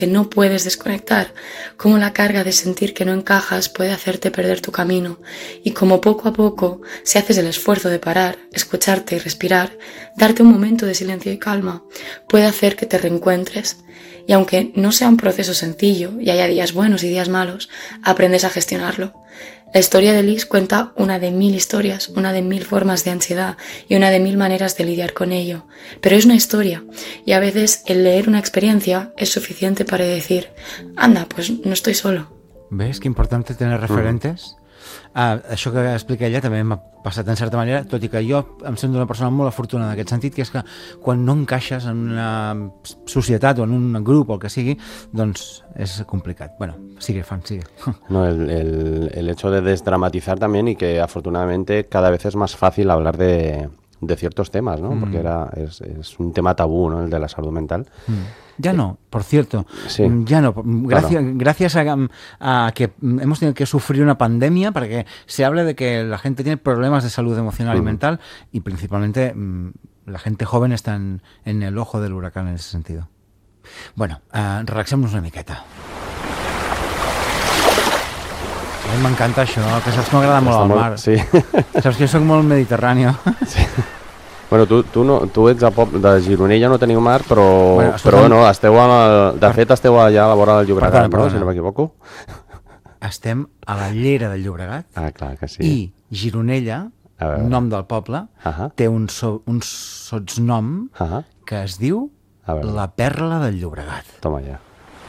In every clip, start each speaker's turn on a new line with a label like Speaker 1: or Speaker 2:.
Speaker 1: que no puedes desconectar, cómo la carga de sentir que no encajas puede hacerte perder tu camino y cómo poco a poco, si haces el esfuerzo de parar, escucharte y respirar, darte un momento de silencio y calma, puede hacer que te reencuentres. Y aunque no sea un proceso sencillo y haya días buenos y días malos, aprendes a gestionarlo. La historia de Liz cuenta una de 1000 historias, una de 1000 formas de ansiedad y una de 1000 maneras de lidiar con ello. Pero es una historia y a veces el leer una experiencia es suficiente para decir, anda, pues no estoy solo.
Speaker 2: ¿Ves que importante tener referentes? Això que explica ella també m'ha passat en certa manera, tot i que jo em sento una persona molt afortunada en aquest sentit, que és que quan no encaixes en una societat o en un grup o el que sigui, doncs és complicat. Bueno, sigue, Fan, sigue.
Speaker 3: No, el hecho de desdramatizar también, y que afortunadamente cada vez es más fácil hablar de ciertos temas, ¿no? Porque es un tema tabú, ¿no? El de la salud mental.
Speaker 2: Ya no, por cierto,
Speaker 3: sí.
Speaker 2: Ya no. Gracias a que hemos tenido que sufrir una pandemia para que se hable de que la gente tiene problemas de salud emocional y mental, y principalmente la gente joven está en el ojo del huracán en ese sentido. Bueno, relaxem-nos una miqueta. A mi m'encanta això, que saps que m'agrada molt el mar.
Speaker 3: Sí.
Speaker 2: Saps que jo soc molt mediterrani.
Speaker 3: Sí. Bueno, tu ets de Gironella, no teniu mar, però bueno, esteu de fet esteu allà a la vora del Llobregat, no? Si no m'equivoco.
Speaker 2: Estem a la llera del Llobregat.
Speaker 3: Ah, clar que sí.
Speaker 2: I Gironella, nom del poble, té un sotsnom que es diu la Perla del Llobregat.
Speaker 3: Toma ja.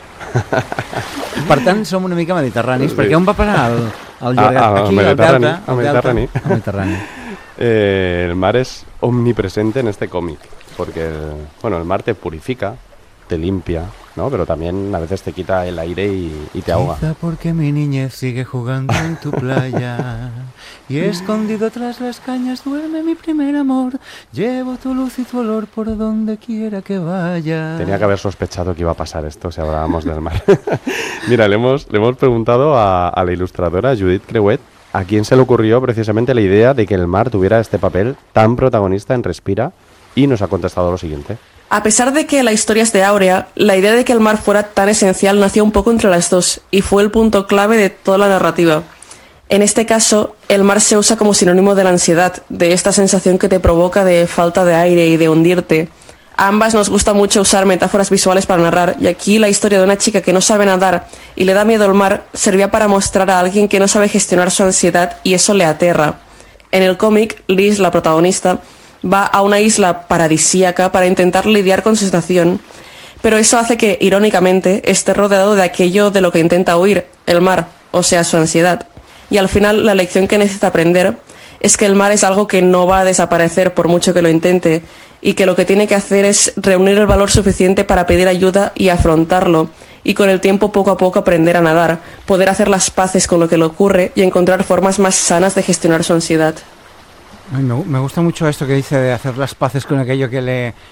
Speaker 2: Per tant, som una mica mediterranis, perquè on va parar el Llobregat? Aquí, al Mediterrani.
Speaker 3: El mar es omnipresente en este cómic, porque el mar te purifica, te limpia, ¿no? Pero también a veces te quita el aire y te ahoga.
Speaker 2: Quizá porque mi niñez sigue jugando en tu playa y escondido tras las cañas duerme mi primer amor. Llevo tu luz y tu olor por donde quiera que vaya.
Speaker 3: Tenía que haber sospechado que iba a pasar esto si hablábamos del mar. Mira, le hemos preguntado a la ilustradora Judith Creuet a quién se le ocurrió precisamente la idea de que el mar tuviera este papel tan protagonista en Respira, y nos ha contestado lo siguiente.
Speaker 4: A pesar de que la historia es de Áurea, la idea de que el mar fuera tan esencial nació un poco entre las dos y fue el punto clave de toda la narrativa. En este caso, el mar se usa como sinónimo de la ansiedad, de esta sensación que te provoca de falta de aire y de hundirte. A ambas nos gusta mucho usar metáforas visuales para narrar, y aquí la historia de una chica que no sabe nadar y le da miedo al mar servía para mostrar a alguien que no sabe gestionar su ansiedad y eso le aterra. En el cómic, Liz, la protagonista, va a una isla paradisíaca para intentar lidiar con su situación, pero eso hace que, irónicamente, esté rodeado de aquello de lo que intenta huir, el mar, o sea, su ansiedad. Y al final la lección que necesita aprender es que el mar es algo que no va a desaparecer por mucho que lo intente, y que lo que tiene que hacer es reunir el valor suficiente para pedir ayuda y afrontarlo, y con el tiempo poco a poco aprender a nadar, poder hacer las paces con lo que le ocurre y encontrar formas más sanas de gestionar su ansiedad.
Speaker 2: Ay, me gusta mucho esto que dice de hacer las paces con aquello que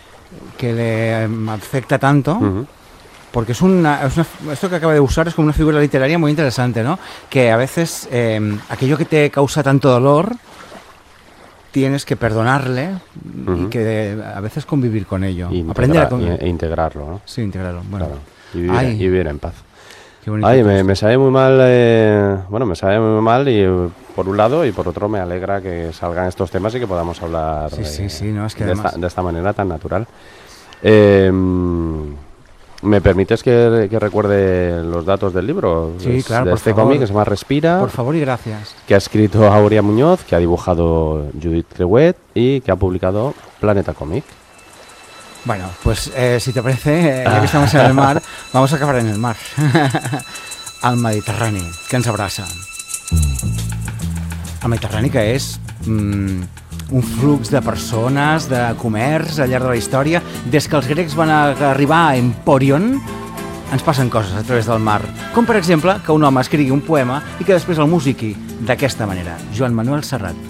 Speaker 2: le afecta tanto, porque esto que acaba de usar es como una figura literaria muy interesante, ¿no? Que a veces aquello que te causa tanto dolor tienes que perdonarle y que a veces convivir con ello. Aprender a convivir.
Speaker 3: E integrarlo, ¿no?
Speaker 2: Sí, integrarlo. Bueno.
Speaker 3: Claro. Y vivir en paz. Ay, me sabe muy mal, me sabe muy mal, y por un lado, y por otro me alegra que salgan estos temas y que podamos hablar
Speaker 2: no, es que
Speaker 3: de esta manera tan natural. ¿Me permites que recuerde los datos del libro?
Speaker 2: Sí, claro,
Speaker 3: de este cómic que se llama Respira.
Speaker 2: Por favor y gracias.
Speaker 3: Que ha escrito Áurea Muñoz, que ha dibujado Judith Creuet y que ha publicado Planeta Cómic.
Speaker 2: Bueno, pues si te parece, ya que estamos en el mar, vamos a acabar en el mar. Al Mediterrani, que ens abraça. El Mediterrani, que és un flux de persones, de comerç al llarg de la història. Des que els grecs van arribar a Empòrion, ens passen coses a través del mar. Com, per exemple, que un home escrigui un poema i que després el musiqui d'aquesta manera. Joan Manuel Serrat.